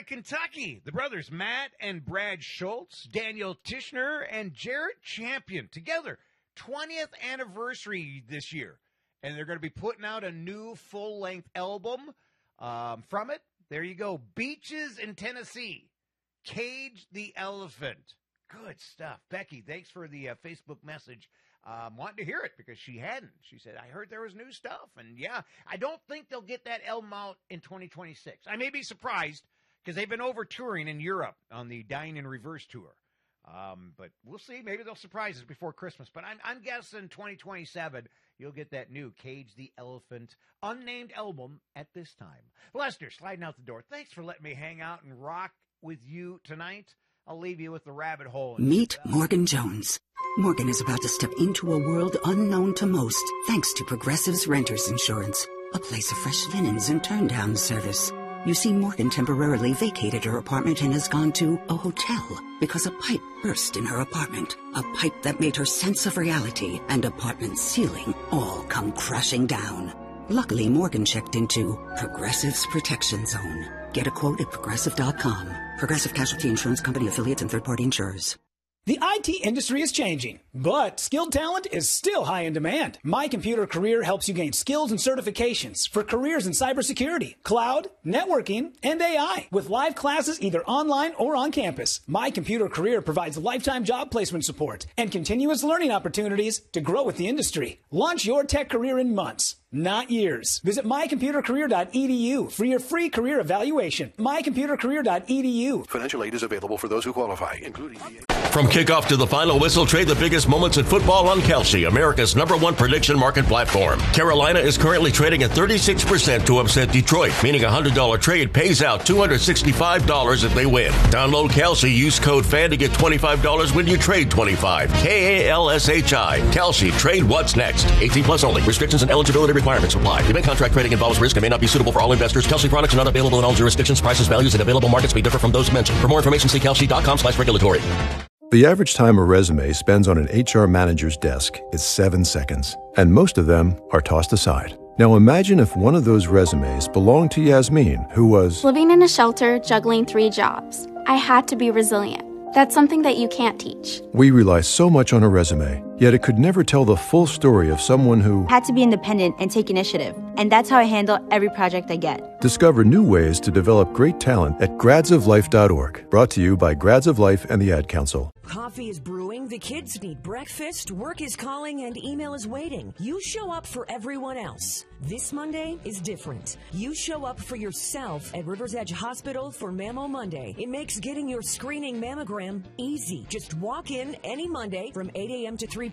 of Kentucky. The brothers Matt and Brad Schultz, Daniel Tishner, and Jarrett Champion together. 20th anniversary this year. And they're going to be putting out a new full-length album from it. There you go. Beaches in Tennessee. Cage the Elephant. Good stuff. Becky, thanks for the Facebook message. Wanted to hear it because she hadn't. She said, I heard there was new stuff. And, yeah, I don't think they'll get that album out in 2026. I may be surprised because they've been over touring in Europe on the Dying in Reverse tour. But we'll see. Maybe they'll surprise us before Christmas. But I'm guessing 2027, you'll get that new Cage the Elephant unnamed album at this time. Lester, sliding out the door. Thanks for letting me hang out and rock with you tonight. I'll leave you with the rabbit hole. Meet Morgan Jones. Morgan is about to step into a world unknown to most, thanks to Progressive's Renters Insurance, a place of fresh linens and turn-down service. You see, Morgan temporarily vacated her apartment and has gone to a hotel because a pipe burst in her apartment. A pipe that made her sense of reality and apartment ceiling all come crashing down. Luckily, Morgan checked into Progressive's Protection Zone. Get a quote at Progressive.com. Progressive Casualty Insurance Company, affiliates, and third-party insurers. The IT industry is changing, but skilled talent is still high in demand. My Computer Career helps you gain skills and certifications for careers in cybersecurity, cloud, networking, and AI. With live classes either online or on campus, My Computer Career provides lifetime job placement support and continuous learning opportunities to grow with the industry. Launch your tech career in months, not years. Visit mycomputercareer.edu for your free career evaluation. mycomputercareer.edu. Financial aid is available for those who qualify, including... From kickoff to the final whistle, trade the biggest moments in football on Kalshi, America's #1 prediction market platform. Carolina is currently trading at 36% to upset Detroit, meaning a $100 trade pays out $265 if they win. Download Kalshi, use code FAN to get $25 when you trade $25. KALSHI. Kalshi, trade what's next. 18 plus only. Restrictions and eligibility requirements apply. Event contract trading involves risk and may not be suitable for all investors. Kalshi products are not available in all jurisdictions. Prices, values, and available markets may differ from those mentioned. For more information, see kalshi.com/regulatory. The average time a resume spends on an HR manager's desk is 7 seconds, and most of them are tossed aside. Now imagine if one of those resumes belonged to Yasmin, who was living in a shelter, juggling 3 jobs. I had to be resilient. That's something that you can't teach. We rely so much on a resume, yet it could never tell the full story of someone who had to be independent and take initiative. And that's how I handle every project I get. Discover new ways to develop great talent at gradsoflife.org. Brought to you by Grads of Life and the Ad Council. Coffee is brewing, the kids need breakfast, work is calling, and email is waiting. You show up for everyone else. This Monday is different. You show up for yourself at Rivers Edge Hospital for Mammo Monday. It makes getting your screening mammogram easy. Just walk in any Monday from 8 a.m. to 3